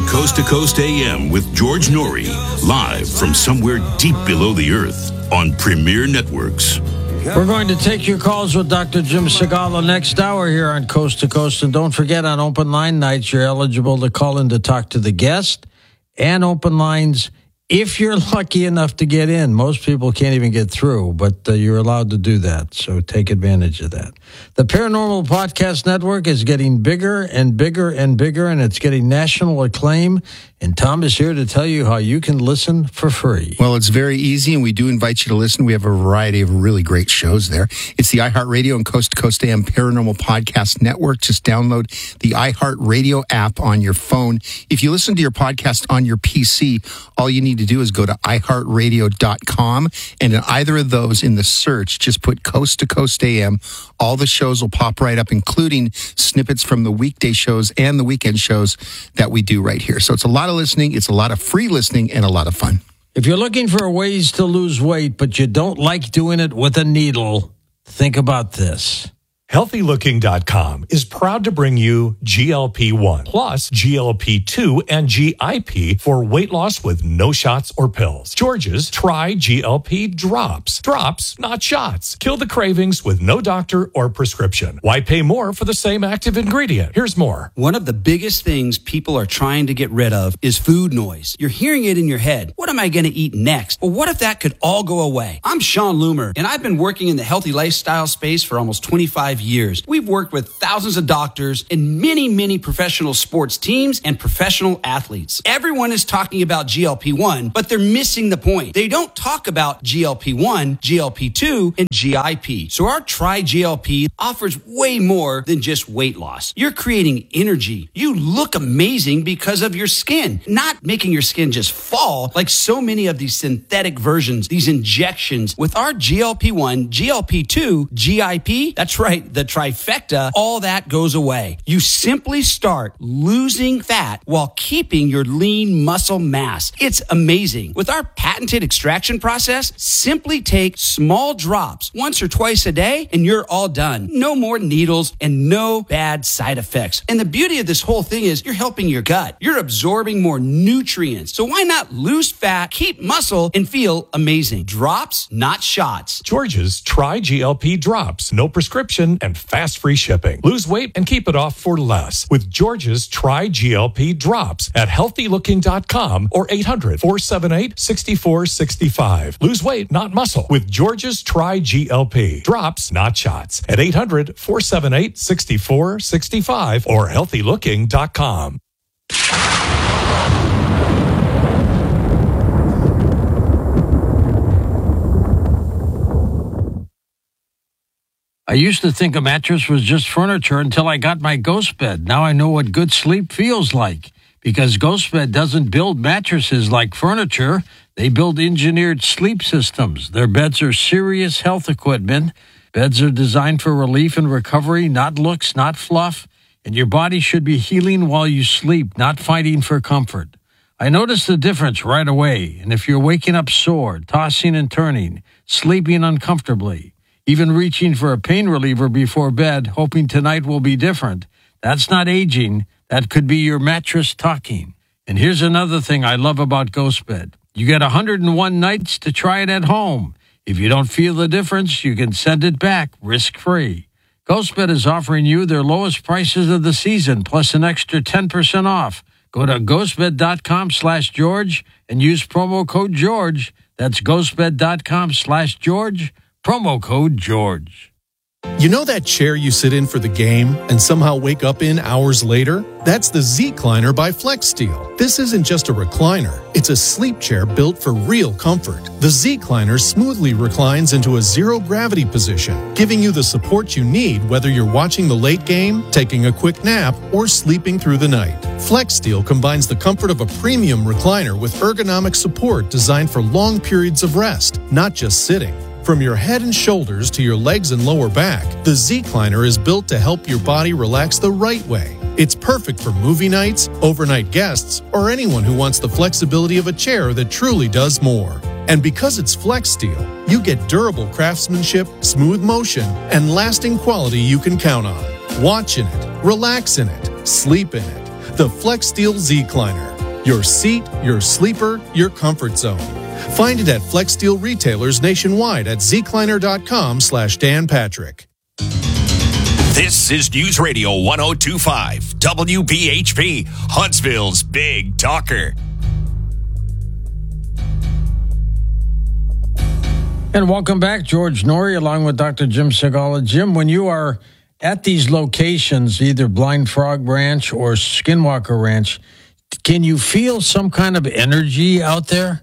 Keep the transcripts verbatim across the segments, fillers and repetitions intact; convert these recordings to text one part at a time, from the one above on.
Coast to Coast A M with George Norrie, live from somewhere deep below the earth on Premier Networks. We're going to take your calls with Doctor Jim Segala next hour here on Coast to Coast. And don't forget, on open line nights, you're eligible to call in to talk to the guest, and open lines if you're lucky enough to get in. Most people can't even get through, but uh, you're allowed to do that, so take advantage of that. The Paranormal Podcast Network is getting bigger and bigger and bigger, and it's getting national acclaim. And Tom is here to tell you how you can listen for free. Well, it's very easy, and we do invite you to listen. We have a variety of really great shows there. It's the iHeartRadio and Coast to Coast A M Paranormal Podcast Network. Just download the iHeartRadio app on your phone. If you listen to your podcast on your P C, all you need to do is go to i heart radio dot com, and in either of those, in the search, just put Coast to Coast A M. All the shows will pop right up, including snippets from the weekday shows and the weekend shows that we do right here. So it's a lot of listening, it's a lot of free listening, and a lot of fun. If you're looking for ways to lose weight, but you don't like doing it with a needle, think about this. healthy looking dot com is proud to bring you G L P one plus G L P two and G I P for weight loss with no shots or pills. George's Try G L P Drops. Drops, not shots. Kill the cravings with no doctor or prescription. Why pay more for the same active ingredient? Here's more. One of the biggest things people are trying to get rid of is food noise. You're hearing it in your head. What am I going to eat next? Well, what if that could all go away? I'm Sean Loomer, and I've been working in the healthy lifestyle space for almost twenty-five years. We've worked with thousands of doctors and many, many professional sports teams and professional athletes. Everyone is talking about G L P one, but they're missing the point. They don't talk about G L P one, G L P two, and G I P. So our Try G L P offers way more than just weight loss. You're creating energy. You look amazing because of your skin, not making your skin just fall like so many of these synthetic versions, these injections. With our G L P one, G L P two, G I P, that's right, the trifecta, all that goes away. You simply start losing fat while keeping your lean muscle mass. It's amazing. With our patented extraction process, simply take small drops once or twice a day and you're all done. No more needles and no bad side effects. And the beauty of this whole thing is you're helping your gut. You're absorbing more nutrients. So why not lose fat, keep muscle, and feel amazing? Drops, not shots. George's Try G L P Drops. No prescription and fast free shipping. Lose weight and keep it off for less with George's Try G L P Drops at healthy looking dot com or eight hundred, four seven eight, six four six five. Lose weight, not muscle with George's Try G L P Drops, not shots at eight hundred, four seven eight, six four six five or healthy looking dot com. I used to think a mattress was just furniture until I got my Ghost Bed. Now I know what good sleep feels like, because Ghost Bed doesn't build mattresses like furniture. They build engineered sleep systems. Their beds are serious health equipment. Beds are designed for relief and recovery, not looks, not fluff. And your body should be healing while you sleep, not fighting for comfort. I noticed the difference right away. And if you're waking up sore, tossing and turning, sleeping uncomfortably, even reaching for a pain reliever before bed, hoping tonight will be different, that's not aging. That could be your mattress talking. And here's another thing I love about Ghost Bed. You get one hundred one nights to try it at home. If you don't feel the difference, you can send it back risk-free. Ghost Bed is offering you their lowest prices of the season, plus an extra ten percent off. Go to ghostbed.com slash George and use promo code George. That's ghostbed.com slash George. Promo code George. You know that chair you sit in for the game and somehow wake up in hours later? That's the Z-Cliner by FlexSteel. This isn't just a recliner. It's a sleep chair built for real comfort. The Z-Cliner smoothly reclines into a zero-gravity position, giving you the support you need whether you're watching the late game, taking a quick nap, or sleeping through the night. FlexSteel combines the comfort of a premium recliner with ergonomic support designed for long periods of rest, not just sitting. From your head and shoulders to your legs and lower back, the Z-Cliner is built to help your body relax the right way. It's perfect for movie nights, overnight guests, or anyone who wants the flexibility of a chair that truly does more. And because it's FlexSteel, you get durable craftsmanship, smooth motion, and lasting quality you can count on. Watch in it, relax in it, sleep in it. The FlexSteel Z-Cliner. Your seat, your sleeper, your comfort zone. Find it at Flex Steel retailers nationwide at zecliner.com slash Dan Patrick. This is News Radio one oh two point five, W B H P, Huntsville's Big Talker. And welcome back, George Noory, along with Doctor Jim Segala. Jim, when you are at these locations, either Blind Frog Ranch or Skinwalker Ranch, can you feel some kind of energy out there?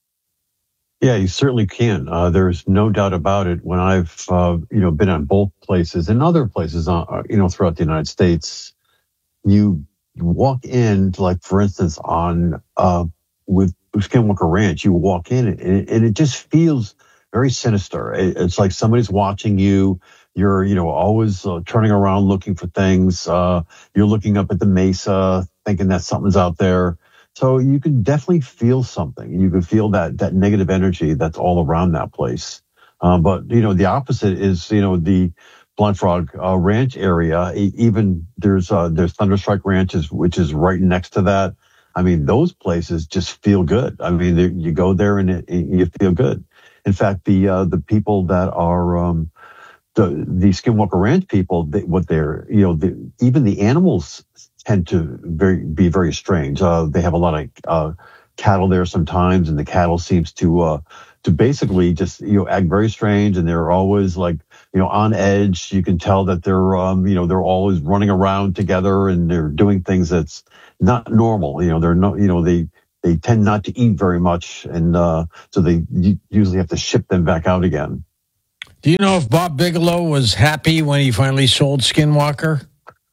Yeah, you certainly can. Uh, there's no doubt about it. When I've, uh, you know, been on both places and other places, uh, you know, throughout the United States, you walk in, like, for instance, on, uh, with Skinwalker Ranch, you walk in and it, and it just feels very sinister. It, it's like somebody's watching you. You're, you know, always uh, turning around looking for things. Uh, you're looking up at the mesa, thinking that something's out there. So you can definitely feel something. You can feel that that negative energy that's all around that place. Um, but, you know, the opposite is, you know, the Blind Frog uh, Ranch area. Even there's uh, there's Thunderstrike Ranches, which is right next to that. I mean, those places just feel good. I mean, you go there and it, you feel good. In fact, the uh, the people that are um, the the Skinwalker Ranch people, they, what they're, you know, the, even the animals tend to very be very strange. Uh, they have a lot of uh, cattle there sometimes, and the cattle seems to uh, to basically just, you know, act very strange, and they're always like, you know, on edge. You can tell that they're um, you know, they're always running around together, and they're doing things that's not normal. You know, they're not, you know, they they tend not to eat very much, and uh, so they usually have to ship them back out again. Do you know if Bob Bigelow was happy when he finally sold Skinwalker?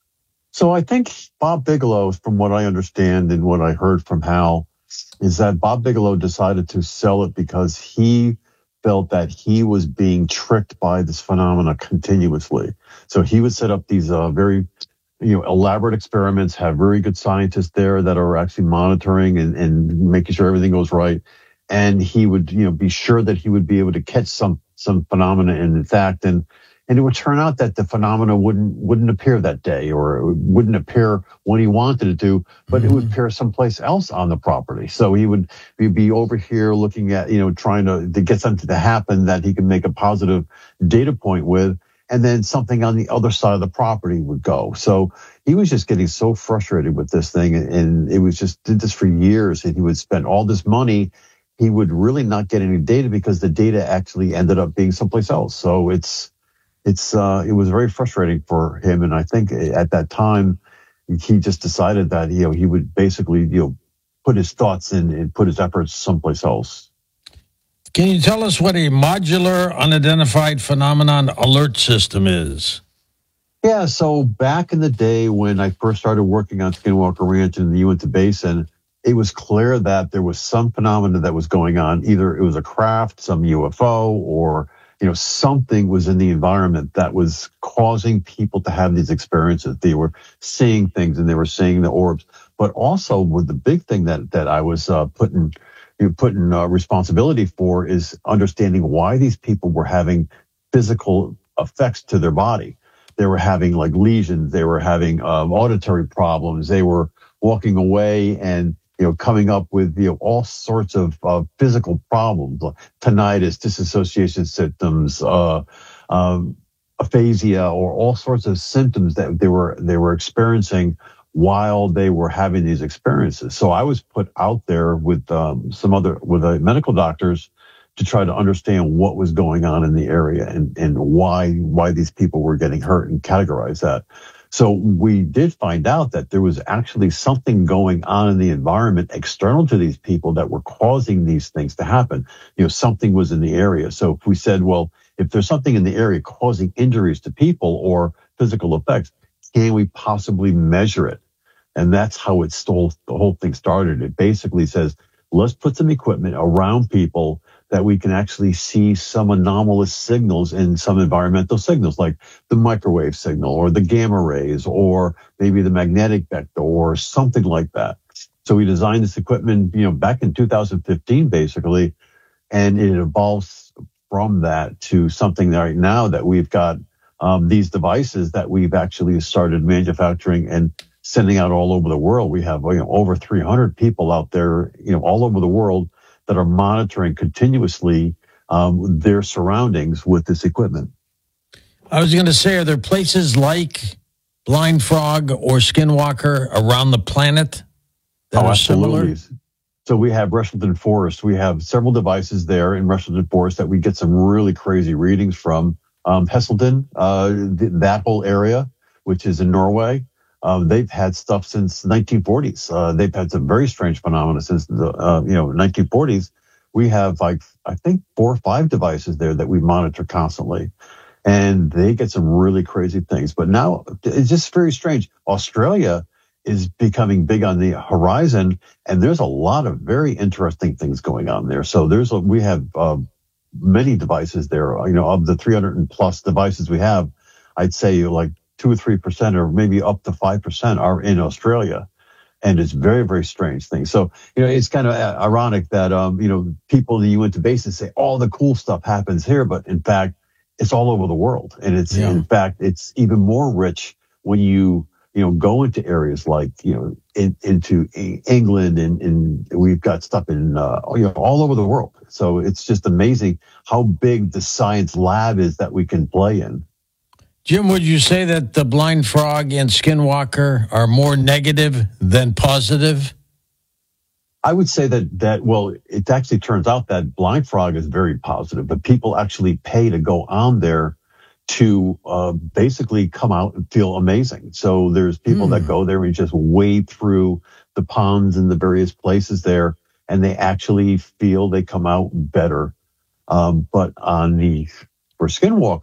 So I think Bob Bigelow, from what I understand and what I heard from Hal, is that Bob Bigelow decided to sell it because he felt that he was being tricked by this phenomena continuously. So he would set up these uh, very, you know, elaborate experiments, have very good scientists there that are actually monitoring and, and making sure everything goes right. And he would, you know, be sure that he would be able to catch some some phenomena in fact, and and it would turn out that the phenomena wouldn't wouldn't appear that day, or it wouldn't appear when he wanted it to, but mm-hmm. it would appear someplace else on the property. So he would he'd be over here looking at, you know, trying to, to get something to happen that he could make a positive data point with, and then something on the other side of the property would go. So he was just getting so frustrated with this thing, and it was just did this for years, and he would spend all this money. He would really not get any data because the data actually ended up being someplace else. So it's it's uh, it was very frustrating for him, and I think at that time he just decided that, you know, he would basically, you know, put his thoughts in and put his efforts someplace else. Can you tell us what a modular unidentified phenomenon alert system is? Yeah, so back in the day when I first started working on Skinwalker Ranch in the Uinta Basin, it was clear that there was some phenomena that was going on. Either it was a craft, some U F O, or, you know, something was in the environment that was causing people to have these experiences. They were seeing things and they were seeing the orbs. But also, with the big thing that that I was uh, putting you know, putting uh, responsibility for is understanding why these people were having physical effects to their body. They were having like lesions. They were having um, auditory problems. They were walking away and, you know, coming up with, you know, all sorts of uh, physical problems, like tinnitus, disassociation symptoms, uh, um, aphasia, or all sorts of symptoms that they were they were experiencing while they were having these experiences. So I was put out there with um, some other with uh, medical doctors to try to understand what was going on in the area and and why why these people were getting hurt and categorize that. So we did find out that there was actually something going on in the environment external to these people that were causing these things to happen. You know, something was in the area. So if we said, well, if there's something in the area causing injuries to people or physical effects, can we possibly measure it? And that's how it stole, the whole thing started. It basically says, let's put some equipment around people that we can actually see some anomalous signals in some environmental signals, like the microwave signal or the gamma rays or maybe the magnetic vector or something like that. So we designed this equipment, you know, back in two thousand fifteen, basically, and it evolves from that to something right now that we've got um, these devices that we've actually started manufacturing and sending out all over the world. We have, you know, over three hundred people out there, you know, all over the world that are monitoring continuously um, their surroundings with this equipment. I was going to say, are there places like Blind Frog or Skinwalker around the planet that oh, are absolutely. similar? So we have Rushleton Forest. We have several devices there in Rushleton Forest that we get some really crazy readings from. Um, Hesselden, uh, th- that whole area, which is in Norway, um, they've had stuff since the nineteen forties. Uh, they've had some very strange phenomena since the uh, you know nineteen forties. We have like I think four or five devices there that we monitor constantly, and they get some really crazy things. But now it's just very strange. Australia is becoming big on the horizon, and there's a lot of very interesting things going on there. So there's a, we have uh, many devices there. You know, of the three hundred plus devices we have, I'd say like two or three percent, or maybe up to five percent, are in Australia, and it's very very strange things. So you know, it's kind of ironic that um, you know people in the Uinta Basin say all the cool stuff happens here, but in fact, it's all over the world, and it's yeah. in fact it's even more rich when you. You know, go into areas like, you know, in, into England, and, and we've got stuff in, uh, you know, all over the world. So it's just amazing how big the science lab is that we can play in. Jim, would you say that the Blind Frog and Skinwalker are more negative than positive? I would say that, that, well, it actually turns out that Blind Frog is very positive, but people actually pay to go on there to uh, basically come out and feel amazing. So there's people mm. that go there and just wade through the ponds and the various places there, and they actually feel they come out better. Um, but on the, for Skinwalker,